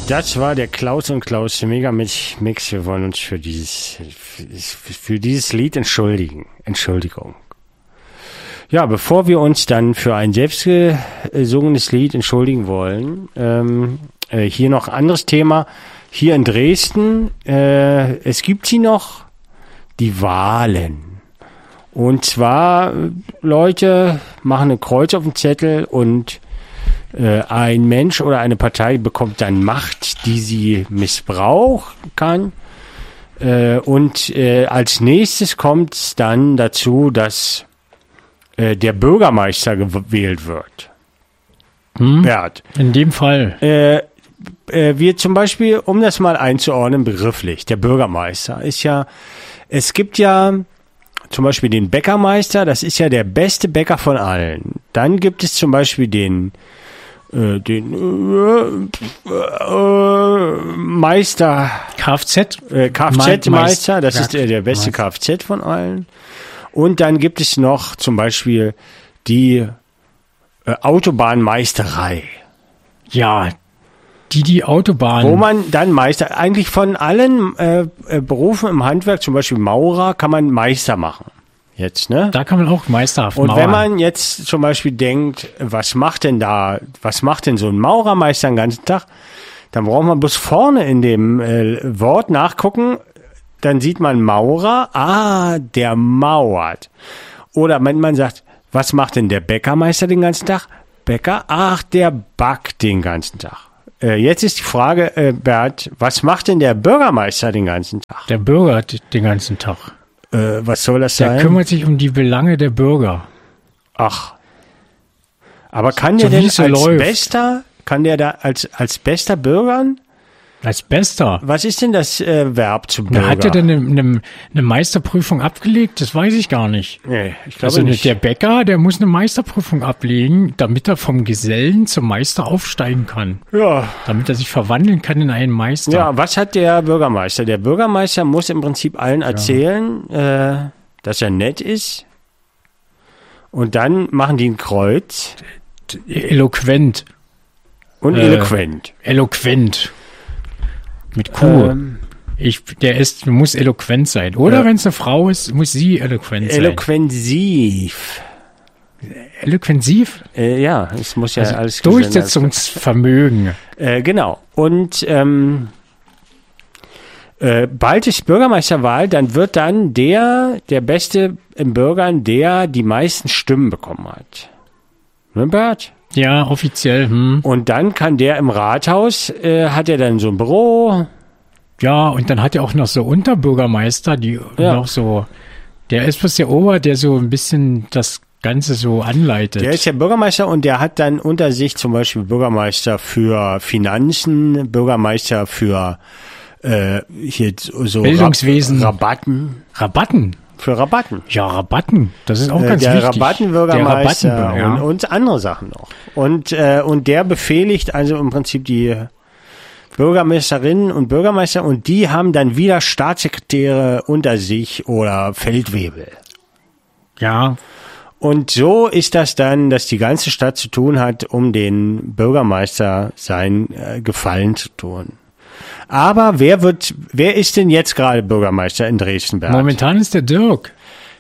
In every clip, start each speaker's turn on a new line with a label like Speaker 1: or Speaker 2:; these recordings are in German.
Speaker 1: Das war der Klaus und Klaus Megamix. Wir wollen uns für dieses Lied entschuldigen. Entschuldigung. Ja, bevor wir uns dann für ein selbstgesungenes Lied entschuldigen wollen, hier noch ein anderes Thema. Hier in Dresden, es gibt sie noch, die Wahlen. Und zwar, Leute machen ein Kreuz auf den Zettel und ein Mensch oder eine Partei bekommt dann Macht, die sie missbrauchen kann. Und als nächstes kommt es dann dazu, dass der Bürgermeister gewählt wird. Bert.
Speaker 2: In dem Fall.
Speaker 1: Wir zum Beispiel, um das mal einzuordnen, begrifflich, der Bürgermeister ist ja, es gibt ja zum Beispiel den Bäckermeister, das ist ja der beste Bäcker von allen. Dann gibt es zum Beispiel den Meister Kfz-Meister, das ist der beste Kfz von allen. Und dann gibt es noch zum Beispiel die Autobahnmeisterei.
Speaker 2: Ja, die Autobahn.
Speaker 1: Wo man dann Meister, eigentlich von allen Berufen im Handwerk, zum Beispiel Maurer, kann man Meister machen. Jetzt, ne?
Speaker 2: Da kann man auch meisterhaft
Speaker 1: Und
Speaker 2: mauern.
Speaker 1: wenn man jetzt zum Beispiel denkt, was macht denn so ein Maurermeister den ganzen Tag? Dann braucht man bloß vorne in dem Wort nachgucken, dann sieht man Maurer, der mauert. Oder wenn man sagt, was macht denn der Bäckermeister den ganzen Tag? Bäcker, der backt den ganzen Tag. Jetzt ist die Frage, Bert, was macht denn der Bürgermeister den ganzen Tag?
Speaker 2: Der Bürger den ganzen Tag.
Speaker 1: Was soll das sein?
Speaker 2: Der kümmert sich um die Belange der Bürger.
Speaker 1: Ach. Aber kann der denn als bester bürgern?
Speaker 2: Als Bester?
Speaker 1: Was ist denn das Verb zu Bürger?
Speaker 2: Hat er denn eine Meisterprüfung abgelegt? Das weiß ich gar nicht.
Speaker 1: Nee, ich glaube nicht.
Speaker 2: Der Bäcker, der muss eine Meisterprüfung ablegen, damit er vom Gesellen zum Meister aufsteigen kann.
Speaker 1: Ja.
Speaker 2: Damit er sich verwandeln kann in einen Meister.
Speaker 1: Ja, was hat der Bürgermeister? Der Bürgermeister muss im Prinzip allen erzählen, dass er nett ist. Und dann machen die ein Kreuz.
Speaker 2: Eloquent.
Speaker 1: Und eloquent.
Speaker 2: Eloquent. Mit Q. Muss eloquent sein. Oder wenn es eine Frau ist, muss sie eloquent sein.
Speaker 1: Eloquensiv.
Speaker 2: Eloquensiv?
Speaker 1: Ja, es muss ja alles
Speaker 2: Durchsetzungsvermögen.
Speaker 1: Genau. Und bald ist Bürgermeisterwahl, dann wird dann der Beste im Bürgern, der die meisten Stimmen bekommen hat. Ne, Bert?
Speaker 2: Ja, offiziell.
Speaker 1: Und dann kann der im Rathaus, hat er dann so ein Büro.
Speaker 2: Ja, und dann hat er auch noch so Unterbürgermeister, noch so, der ist bloß der Ober, der so ein bisschen das Ganze so anleitet.
Speaker 1: Der ist der Bürgermeister und der hat dann unter sich zum Beispiel Bürgermeister für Finanzen, Bürgermeister für hier so
Speaker 2: Bildungswesen.
Speaker 1: Rabatten. Für Rabatten.
Speaker 2: Ja, Rabatten. Das ist auch ganz wichtig.
Speaker 1: Der Rabattenbürgermeister und andere Sachen noch. Und der befehligt also im Prinzip die Bürgermeisterinnen und Bürgermeister und die haben dann wieder Staatssekretäre unter sich oder Feldwebel.
Speaker 2: Ja.
Speaker 1: Und so ist das dann, dass die ganze Stadt zu tun hat, um den Bürgermeister sein Gefallen zu tun. Aber wer ist denn jetzt gerade Bürgermeister in Dresden-Berg?
Speaker 2: Momentan ist der Dirk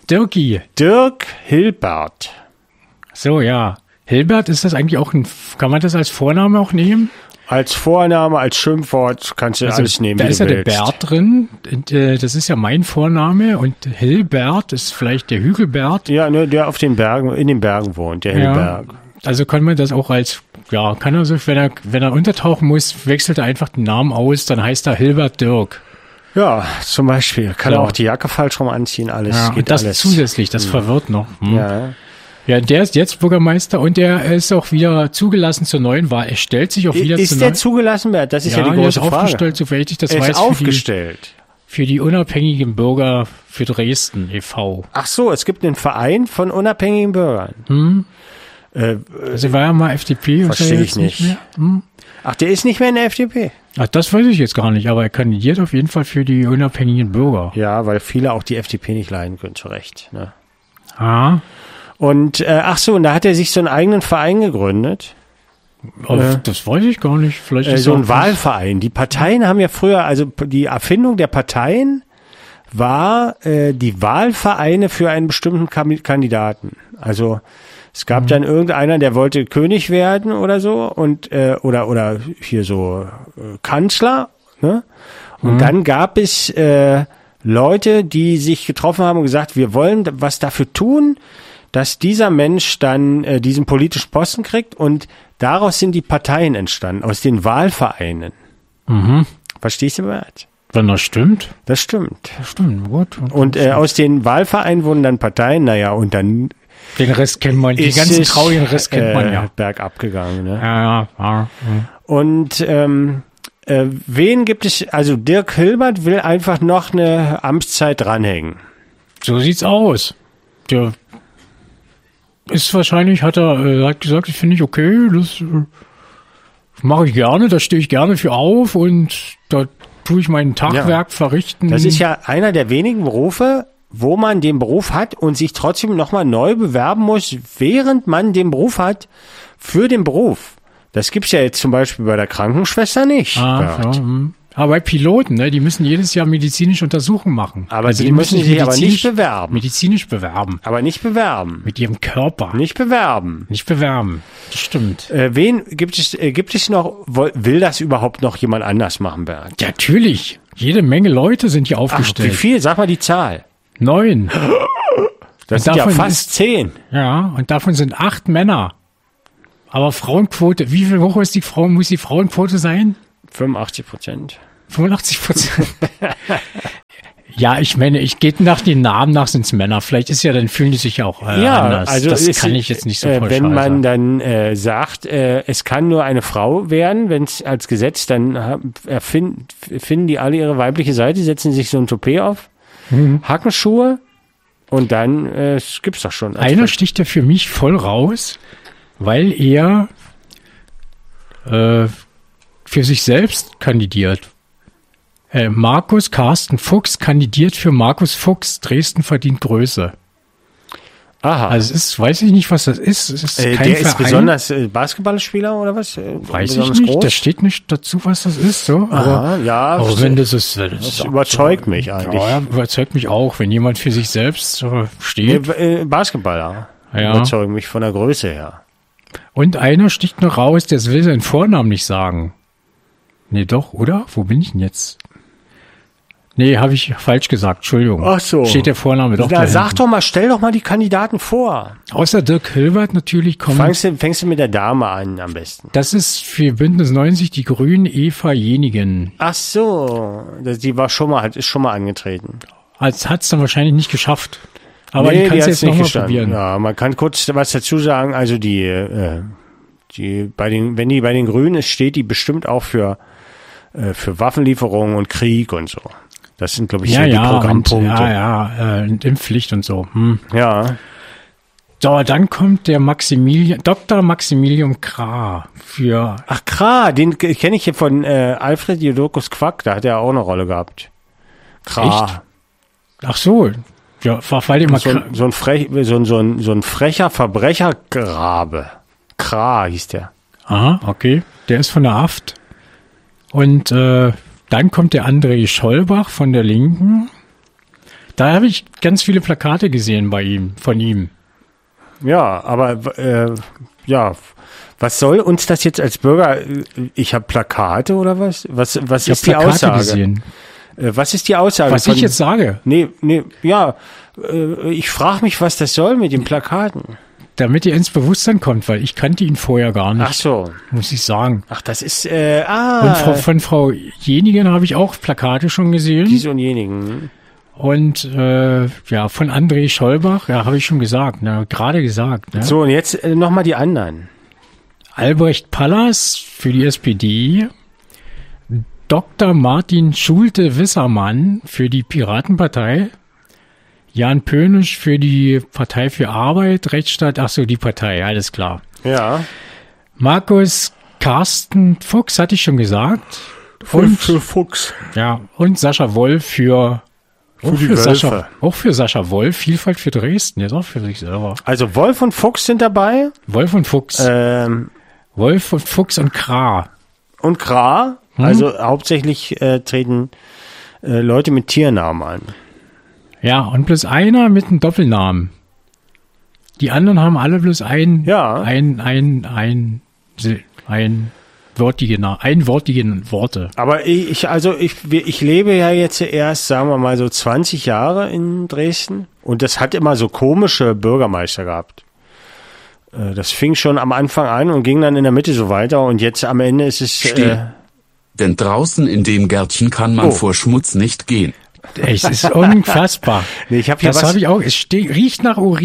Speaker 1: Hilbert.
Speaker 2: So, ja. Hilbert, ist das eigentlich auch kann man das als Vorname auch nehmen?
Speaker 1: Als Vorname, als Schimpfwort kannst du alles nehmen,
Speaker 2: da ist ja der Bert drin. Das ist ja mein Vorname und Hilbert ist vielleicht der Hügelbert.
Speaker 1: Ja, ne, der in den Bergen wohnt, der Hilberg.
Speaker 2: Also kann man das auch kann er so, wenn er untertauchen muss, wechselt er einfach den Namen aus, dann heißt er Hilbert Dirk.
Speaker 1: Ja, zum Beispiel. Kann er auch die Jacke falsch rum anziehen, alles.
Speaker 2: Ja,
Speaker 1: geht
Speaker 2: und das
Speaker 1: alles.
Speaker 2: Zusätzlich, das verwirrt noch.
Speaker 1: Ja,
Speaker 2: der ist jetzt Bürgermeister und der ist auch wieder zugelassen zur neuen Wahl. Er stellt sich auch wieder
Speaker 1: Ist der zugelassen, Bert? Das ist ja die große Frage.
Speaker 2: Aufgestellt, soweit ich das weiß.
Speaker 1: Ist aufgestellt.
Speaker 2: Für die unabhängigen Bürger für Dresden e.V.
Speaker 1: Ach so, es gibt einen Verein von unabhängigen Bürgern.
Speaker 2: Also war ja mal FDP.
Speaker 1: Verstehe ich nicht.
Speaker 2: Mehr.
Speaker 1: Ach, der ist nicht mehr in der FDP?
Speaker 2: Ach, das weiß ich jetzt gar nicht, aber er kandidiert auf jeden Fall für die unabhängigen Bürger.
Speaker 1: Ja, weil viele auch die FDP nicht leiden können, zu Recht. Ne?
Speaker 2: Ah.
Speaker 1: Und, und da hat er sich so einen eigenen Verein gegründet.
Speaker 2: Das weiß ich gar nicht. Vielleicht ist
Speaker 1: so ein Wahlverein. Die Parteien haben ja früher, also die Erfindung der Parteien war die Wahlvereine für einen bestimmten Kandidaten. Also es gab dann irgendeiner, der wollte König werden oder so und oder hier so Kanzler, ne? Und dann gab es Leute, die sich getroffen haben und gesagt, wir wollen was dafür tun, dass dieser Mensch dann diesen politischen Posten kriegt, und daraus sind die Parteien entstanden, aus den Wahlvereinen. Verstehst du, Bert?
Speaker 2: Wenn das stimmt?
Speaker 1: Das stimmt.
Speaker 2: Das stimmt, gut.
Speaker 1: Und aus den Wahlvereinen wurden dann Parteien, naja, und dann
Speaker 2: den Rest kennt man, den ganzen traurigen Rest kennt man ja.
Speaker 1: Bergab gegangen, ne?
Speaker 2: Ja.
Speaker 1: Und wen gibt es, also Dirk Hilbert will einfach noch eine Amtszeit dranhängen.
Speaker 2: So sieht's aus. Der ist wahrscheinlich, hat gesagt, das finde ich okay, das mache ich gerne, da stehe ich gerne für auf und da tue ich mein Tagwerk verrichten.
Speaker 1: Das ist ja einer der wenigen Berufe, wo man den Beruf hat und sich trotzdem nochmal neu bewerben muss, während man den Beruf hat, für den Beruf. Das gibt's ja jetzt zum Beispiel bei der Krankenschwester nicht.
Speaker 2: Aber bei Piloten, ne, die müssen jedes Jahr medizinische Untersuchungen machen.
Speaker 1: Aber also die müssen sich aber nicht bewerben.
Speaker 2: Medizinisch bewerben.
Speaker 1: Aber nicht bewerben.
Speaker 2: Mit ihrem Körper.
Speaker 1: Nicht bewerben.
Speaker 2: Nicht bewerben. Das stimmt.
Speaker 1: Wen gibt es noch, will das überhaupt noch jemand anders machen, Bernd?
Speaker 2: Ja, natürlich. Jede Menge Leute sind hier aufgestellt.
Speaker 1: Ach, wie viel? Sag mal die Zahl.
Speaker 2: 9.
Speaker 1: Das sind ja fast 10.
Speaker 2: Ja, und davon sind 8 Männer. Aber Frauenquote, wie viel hoch muss die Frauenquote sein? 85%. 85%? Ja, ich meine, ich gehe nach den Namen nach, sind's Männer. Vielleicht ist ja, dann fühlen die sich auch anders.
Speaker 1: Also
Speaker 2: das kann ich jetzt nicht so pauschal
Speaker 1: wenn man dann sagt, es kann nur eine Frau werden, wenn es als Gesetz, dann finden die alle ihre weibliche Seite, setzen sich so ein Toupet auf, Hackenschuhe und dann gibt's doch schon.
Speaker 2: Einer sticht ja für mich voll raus, weil er für sich selbst kandidiert. Markus Carsten Fuchs kandidiert für Markus Fuchs. Dresden verdient Größe.
Speaker 1: Aha.
Speaker 2: Also es ist, weiß ich nicht, was das ist. Es ist kein
Speaker 1: der
Speaker 2: Verein.
Speaker 1: ist besonders Basketballspieler oder was?
Speaker 2: Weiß ich nicht.
Speaker 1: Groß?
Speaker 2: Da steht nicht dazu, was das ist. So.
Speaker 1: Aber, aber
Speaker 2: wenn das
Speaker 1: überzeugt mich eigentlich.
Speaker 2: Ja, überzeugt mich auch, wenn jemand für sich selbst steht.
Speaker 1: Basketballer überzeugen mich von der Größe her.
Speaker 2: Und einer sticht noch raus, der will seinen Vornamen nicht sagen. Nee, doch, oder? Wo bin ich denn jetzt? Nee, habe ich falsch gesagt, Entschuldigung.
Speaker 1: Ach so.
Speaker 2: Steht der Vorname doch da.
Speaker 1: Sag doch mal, stell doch mal die Kandidaten vor.
Speaker 2: Außer Dirk Hilbert natürlich kommt.
Speaker 1: Fängst du mit der Dame an am besten.
Speaker 2: Das ist für Bündnis 90 die Grünen Eva Jenigen.
Speaker 1: Ach so, die ist schon mal angetreten.
Speaker 2: Hat's dann wahrscheinlich nicht geschafft. Aber die kannst du jetzt nochmal probieren.
Speaker 1: Ja, man kann kurz was dazu sagen. Also wenn die bei den Grünen ist, steht die bestimmt auch für Waffenlieferungen und Krieg und so. Das sind, glaube ich, so die Programmpunkte.
Speaker 2: Und Impfpflicht und so.
Speaker 1: Ja.
Speaker 2: So, dann kommt der Dr. Maximilian Krah für...
Speaker 1: Ach, Krah, den kenne ich hier von Alfred Jodokus Quack, da hat er auch eine Rolle gehabt. Krah.
Speaker 2: Echt? Ach so, ja, weil immer
Speaker 1: so ein frecher Verbrechergrabe. Krah hieß der.
Speaker 2: Aha, okay. Der ist von der Haft. Und dann kommt der André Schollbach von der Linken. Da habe ich ganz viele Plakate gesehen von ihm.
Speaker 1: Ja, aber was soll uns das jetzt als Bürger? Ich habe Plakate oder was? Was ist die Aussage? Gesehen. Was ist die Aussage?
Speaker 2: Was ich jetzt sage?
Speaker 1: Ich frage mich, was das soll mit den Plakaten.
Speaker 2: Damit ihr ins Bewusstsein kommt, weil ich kannte ihn vorher gar nicht.
Speaker 1: Ach so.
Speaker 2: Muss ich sagen.
Speaker 1: Ach, das ist,
Speaker 2: Und von Frau Jenigen habe ich auch Plakate schon gesehen.
Speaker 1: Diese und Jenigen.
Speaker 2: Und, von André Schollbach, habe ich schon gesagt, gerade gesagt. Ne?
Speaker 1: So, und jetzt nochmal die anderen.
Speaker 2: Albrecht Pallas für die SPD. Dr. Martin Schulte-Wissermann für die Piratenpartei. Jan Pönisch für die Partei für Arbeit, Rechtsstaat, die Partei, alles klar.
Speaker 1: Ja.
Speaker 2: Markus Carsten Fuchs, hatte ich schon gesagt.
Speaker 1: Für Fuchs.
Speaker 2: Ja, und Sascha Wolf für Sascha Wolf, Vielfalt für Dresden, jetzt auch für sich selber.
Speaker 1: Also Wolf und Fuchs sind dabei.
Speaker 2: Wolf und Fuchs. Wolf und Fuchs und Kra.
Speaker 1: Und Kra? Also hauptsächlich treten Leute mit Tiernamen an.
Speaker 2: Ja, und bloß einer mit einem Doppelnamen. Die anderen haben alle bloß einwortige Worte.
Speaker 1: Aber ich lebe ja jetzt erst, sagen wir mal so 20 Jahre in Dresden und das hat immer so komische Bürgermeister gehabt. Das fing schon am Anfang an und ging dann in der Mitte so weiter und jetzt am Ende ist es...
Speaker 3: Denn draußen in dem Gärtchen kann man vor Schmutz nicht gehen.
Speaker 2: Es ist unfassbar.
Speaker 1: Nee,
Speaker 2: das habe ich auch. Es riecht nach Urin.